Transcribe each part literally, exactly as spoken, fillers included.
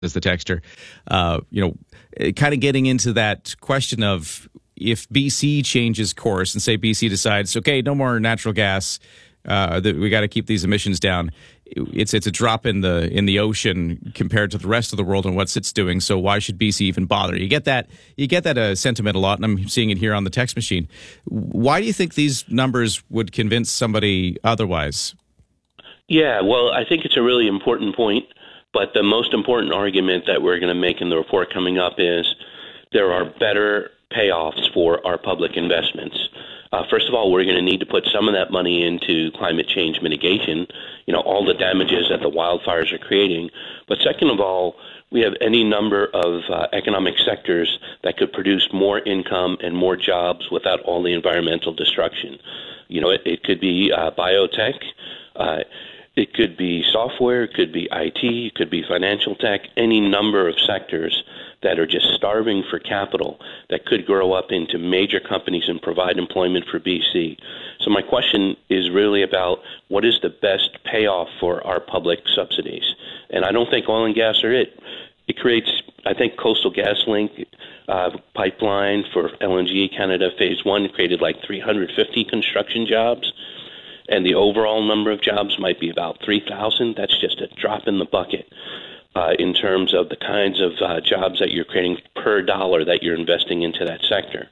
as the texter, uh, you know, kind of getting into that question of if B C changes course and say B C decides, okay, no more natural gas, uh, that we got to keep these emissions down. It's it's a drop in the in the ocean compared to the rest of the world and what it's doing. So why should B C even bother? You get that you get that uh, sentiment a lot, and I'm seeing it here on the text machine. Why do you think these numbers would convince somebody otherwise? Yeah, well, I think it's a really important point. But the most important argument that we're going to make in the report coming up is there are better payoffs for our public investments. Uh, first of all, we're going to need to put some of that money into climate change mitigation, you know, all the damages that the wildfires are creating. But second of all, we have any number of uh, economic sectors that could produce more income and more jobs without all the environmental destruction. You know, it, it could be uh, biotech. Uh, It could be software, it could be I T, it could be financial tech, any number of sectors that are just starving for capital that could grow up into major companies and provide employment for B C. So my question is really about what is the best payoff for our public subsidies? And I don't think oil and gas are it. It creates, I think, Coastal GasLink uh, pipeline for L N G Canada Phase one created like three hundred fifty construction jobs. And the overall number of jobs might be about three thousand. That's just a drop in the bucket uh, in terms of the kinds of uh, jobs that you're creating per dollar that you're investing into that sector.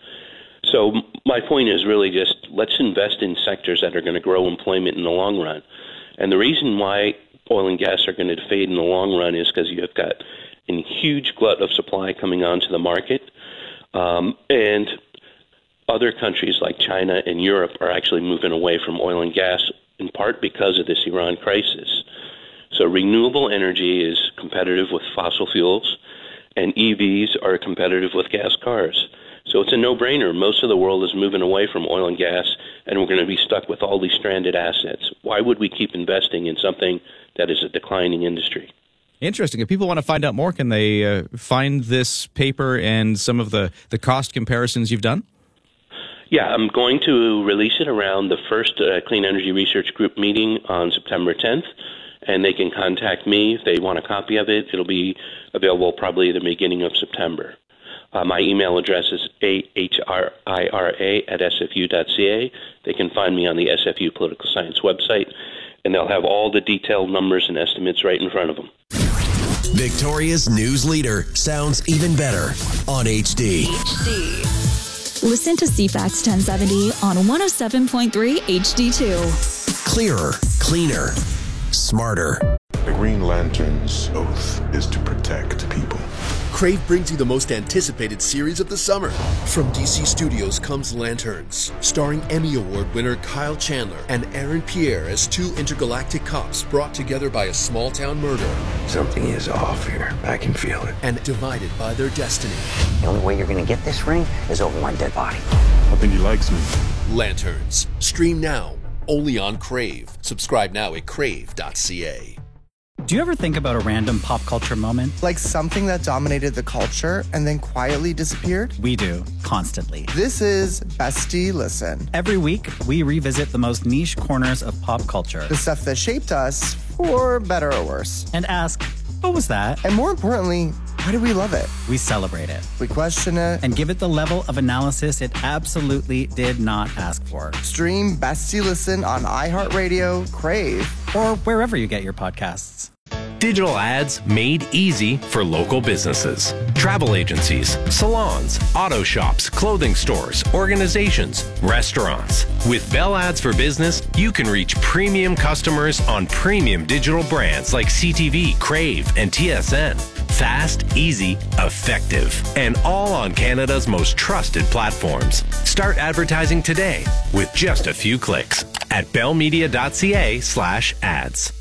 So my point is really just let's invest in sectors that are going to grow employment in the long run. And the reason why oil and gas are going to fade in the long run is because you've got a huge glut of supply coming onto the market. Um, and other countries like China and Europe are actually moving away from oil and gas, in part because of this Iran crisis. So renewable energy is competitive with fossil fuels, and E Vs are competitive with gas cars. So it's a no-brainer. Most of the world is moving away from oil and gas, and we're going to be stuck with all these stranded assets. Why would we keep investing in something that is a declining industry? Interesting. If people want to find out more, can they uh, find this paper and some of the, the cost comparisons you've done? Yeah, I'm going to release it around the first uh, Clean Energy Research Group meeting on September tenth, and they can contact me if they want a copy of it. It'll be available probably the beginning of September. Uh, my email address is a h r i r a at s f u dot c a. They can find me on the S F U Political Science website, and they'll have all the detailed numbers and estimates right in front of them. Victoria's news leader sounds even better on H D. H D. Listen to C FAX ten seventy on one oh seven point three H D two. Clearer, cleaner, smarter. The Green Lantern's oath is to protect people. Crave brings you the most anticipated series of the summer. From D C Studios comes Lanterns, starring Emmy Award winner Kyle Chandler and Aaron Pierre as two intergalactic cops brought together by a small-town murder. Something is off here. I can feel it. And divided by their destiny. The only way you're going to get this ring is over my dead body. I think he likes me. Lanterns. Stream now, only on Crave. Subscribe now at crave dot c a. Do you ever think about a random pop culture moment? Like something that dominated the culture and then quietly disappeared? We do, constantly. This is Bestie Listen. Every week, we revisit the most niche corners of pop culture. The stuff that shaped us, for better or worse. And ask, what was that? And more importantly, why do we love it? We celebrate it. We question it. And give it the level of analysis it absolutely did not ask for. Stream Bestie Listen on iHeartRadio, Crave, or wherever you get your podcasts. Digital ads made easy for local businesses. Travel agencies, salons, auto shops, clothing stores, organizations, restaurants. With Bell Ads for Business, you can reach premium customers on premium digital brands like C T V, Crave, and T S N. Fast, easy, effective, and all on Canada's most trusted platforms. Start advertising today with just a few clicks at bellmedia.ca slash ads.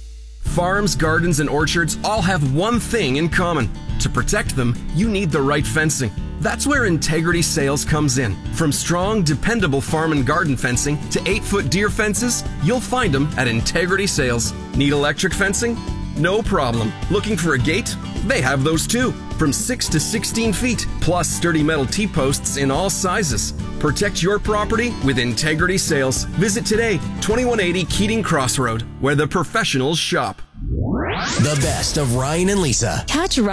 Farms, gardens, and orchards all have one thing in common. To protect them, you need the right fencing. That's where Integrity Sales comes in. From strong, dependable farm and garden fencing to eight-foot deer fences, you'll find them at Integrity Sales. Need electric fencing? No problem. Looking for a gate? They have those too. From six to sixteen feet, plus sturdy metal T-posts in all sizes. Protect your property with Integrity Sales. Visit today, twenty-one eighty Keating Crossroad, where the professionals shop. The best of Ryan and Lisa. Catch